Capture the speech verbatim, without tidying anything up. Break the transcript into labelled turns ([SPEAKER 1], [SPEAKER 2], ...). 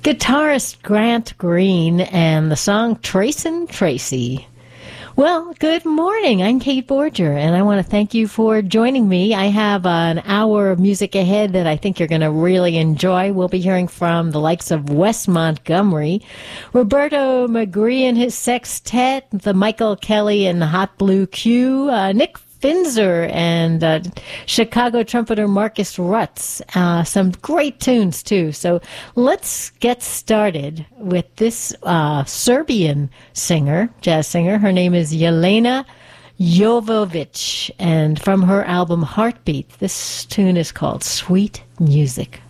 [SPEAKER 1] guitarist Grant Green and the song Tracin' Tracy. Well, good morning. I'm Kate Borger, and I want to thank you for joining me. I have an hour of music ahead that I think you're going to really enjoy. We'll be hearing from the likes of Wes Montgomery, Roberto McGree and his sextet, the Michael Kelly and the Hot Blue Q, uh, Nick Finzer and uh, Chicago trumpeter Marcus Rutz. Uh, some great tunes, too. So let's get started with this uh, Serbian singer, jazz singer. Her name is Jelena Jovovic. And from her album Heartbeat, this tune is called Sweet Music.